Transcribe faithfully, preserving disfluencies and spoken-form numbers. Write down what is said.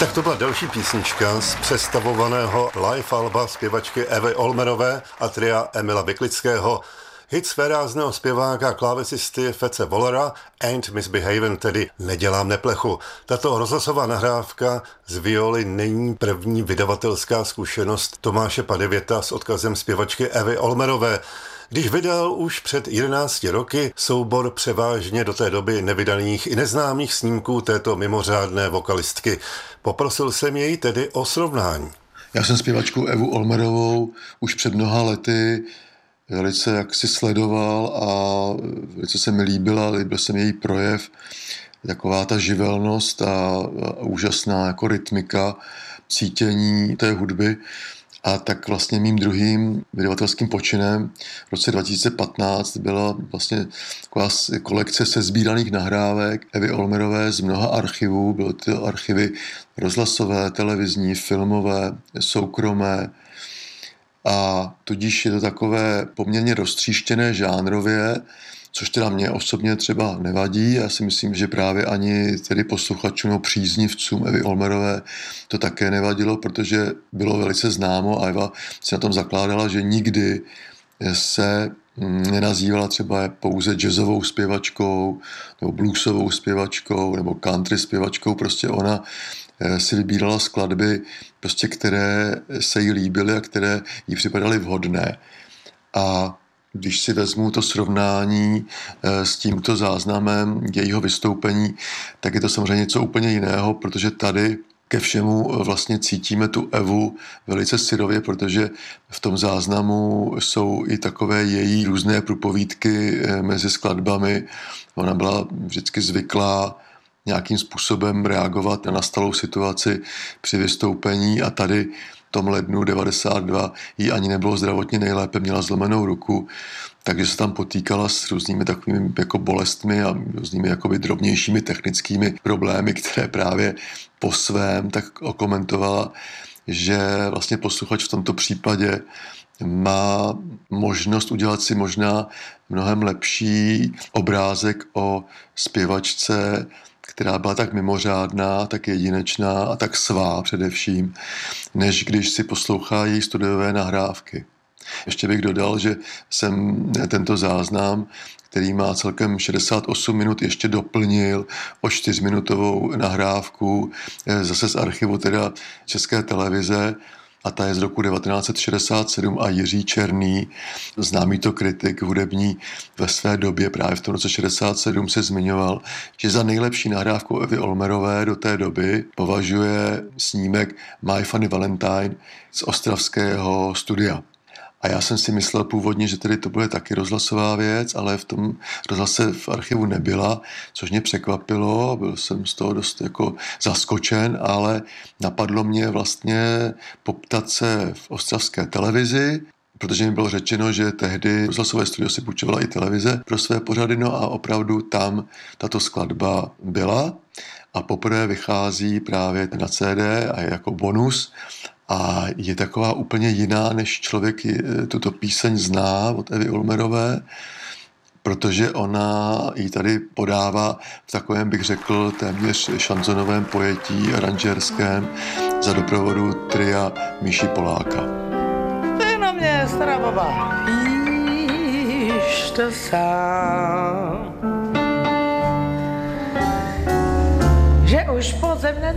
Tak to byla další písnička z přestavovaného live alba zpěvačky Evy Olmerové a tria Emila Vyklického. Hit svérázného zpěváka a klávesisty Fece Wollera Ain't Misbehavin', tedy Nedělám neplechu. Tato rozhlasová nahrávka z violy není první vydavatelská zkušenost Tomáše Padevěta s odkazem zpěvačky Evy Olmerové. Když vydal už před jedenácti roky soubor převážně do té doby nevydaných i neznámých snímků této mimořádné vokalistky. Poprosil jsem jej tedy o srovnání. Já jsem zpěvačku Evu Olmerovou už před mnoha lety velice jaksi sledoval a velice se mi líbila, líbil se mi její projev, taková ta živelnost a, a úžasná jako rytmika, cítění té hudby. A tak vlastně mým druhým vydavatelským počinem v roce dva tisíce patnáct byla vlastně taková kolekce sesbíraných nahrávek Evy Olmerové z mnoha archivů. Byly to archivy rozhlasové, televizní, filmové, soukromé. A tudíž je to takové poměrně roztříštěné žánrově, což teda mě osobně třeba nevadí. Já si myslím, že právě ani tedy posluchačům nebo příznivcům Evy Olmerové to také nevadilo, protože bylo velice známo a Eva si na tom zakládala, že nikdy se nenazývala třeba pouze jazzovou zpěvačkou nebo bluesovou zpěvačkou nebo country zpěvačkou. Prostě ona si vybírala skladby, prostě, které se jí líbily a které jí připadaly vhodné. A když si vezmu to srovnání s tímto záznamem jejího vystoupení, tak je to samozřejmě něco úplně jiného, protože tady ke všemu vlastně cítíme tu Evu velice syrově, protože v tom záznamu jsou i takové její různé průpovídky mezi skladbami. Ona byla vždycky zvyklá nějakým způsobem reagovat na nastalou situaci při vystoupení a tady v tom lednu devadesát dva jí ani nebylo zdravotně nejlépe, měla zlomenou ruku, takže se tam potýkala s různými takovými jako bolestmi a různými jakoby drobnějšími technickými problémy, které právě po svém tak okomentovala, že vlastně posluchač v tomto případě má možnost udělat si možná mnohem lepší obrázek o zpěvačce, která byla tak mimořádná, tak jedinečná a tak svá především, než když si poslouchá její studiové nahrávky. Ještě bych dodal, že jsem tento záznam, který má celkem šedesát osm minut, ještě doplnil o čtyřminutovou nahrávku zase z archivu teda České televize, a ta je z roku devatenáct set šedesát sedm a Jiří Černý, známý to kritik hudební ve své době, právě v tom roce šedesát sedm se zmiňoval, že za nejlepší nahrávku Evy Olmerové do té doby považuje snímek My Funny Valentine z ostravského studia. A já jsem si myslel původně, že tedy to bude taky rozhlasová věc, ale v tom rozhlase v archivu nebyla, což mě překvapilo, byl jsem z toho dost jako zaskočen, ale napadlo mě vlastně poptat se v ostravské televizi, protože mi bylo řečeno, že tehdy rozhlasové studio si půjčovala i televize pro své pořady, no a opravdu tam tato skladba byla a poprvé vychází právě na C D a je jako bonus. A je taková úplně jiná, než člověk tuto píseň zná od Evy Olmerové, protože ona ji tady podává v takovém, bych řekl, téměř šanzonovém pojetí aranžérském za doprovodu tria Míši Poláka. Ty na mě, stará baba, víš to sám, že už podzemné